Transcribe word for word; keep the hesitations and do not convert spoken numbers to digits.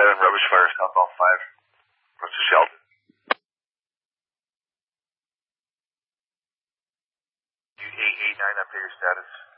seven, rubbish fire, southbound five. What's the shelter? eight eight nine, update your status.